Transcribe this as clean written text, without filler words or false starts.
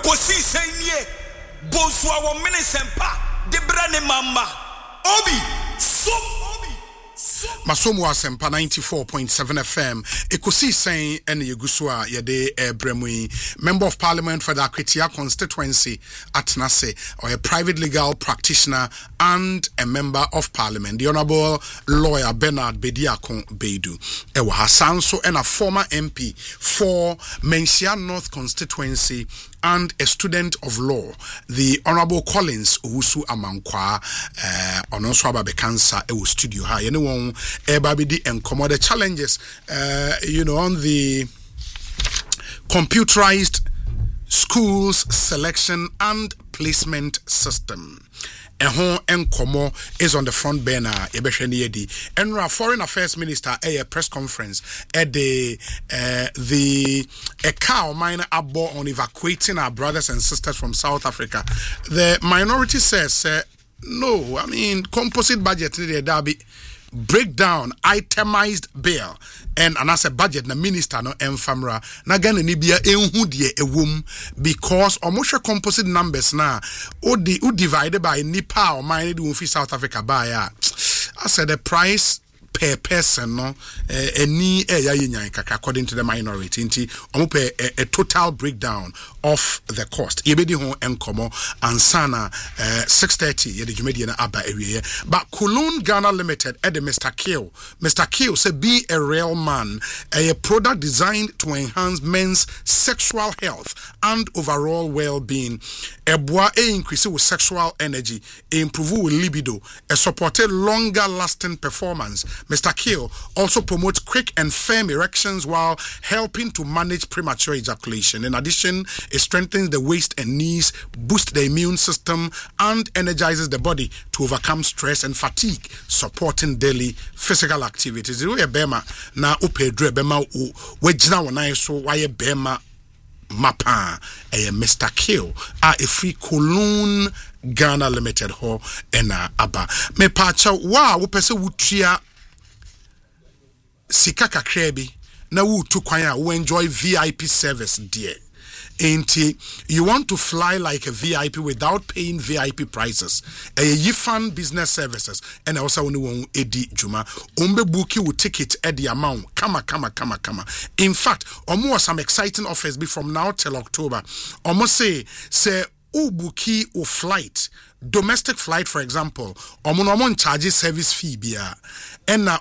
Ekosi senye boswa wo minisempa de brane mama obi so Masomo Asempa 94.7 FM. Ekosi saying ene yegusua yede bremui Member of Parliament for the Akwetia constituency at Nase, or a private legal practitioner and a member of Parliament. The Honorable Lawyer Bernard Bediakon Beidou. Ewa Hasanso and a former MP for Menchia North constituency and a student of law, the Honorable Collins Owusu Amankwa, Onoswaba Bekansa, Ewo Studio High. Anyone, Babidi and the challenges, on the computerized schools selection and placement system. Enkomo is on the front burner. And our Foreign Affairs Minister a press conference at the cow minor abo on evacuating our brothers and sisters from South Africa. The minority says no. I mean composite budget there breakdown itemized bill and as a budget na minister no enfamra na Ghana ni bia enhu de ewom because omoshe composite numbers na o divided by nipa or mine do fi South Africa buy I said the price per person no any according to the minority nti omo pe a total breakdown of the cost yebedi ho enkomo ansana 6:30 yede dwumedi na aba area but Kulun Ghana Limited at the Mr. Kill say be a real man, a product designed to enhance men's sexual health and overall well-being, a bois increase with sexual energy, improve with libido, a supported longer lasting performance. Mr. Kill also promotes quick and firm erections while helping to manage premature ejaculation. In addition, it strengthens the waist and knees, boosts the immune system, and energizes the body to overcome stress and fatigue, supporting daily physical activities. Bema na upedre bema wejina wanai so waye bema mapa Mr. Kill a free Kulun Ghana Limited ho ena aba me pacha wa wo pese wutua sika kakrebi na wu tu kwan a wo enjoy VIP service there. Ain't you want to fly like a VIP without paying VIP prices? Yifan business services and also only one edi juma. Umbe buki will ticket at the amount. Kama. In fact, almost some exciting offers be from now till October. Almost say ubuki or flight. Domestic flight, for example, omon charges service fee bia. And na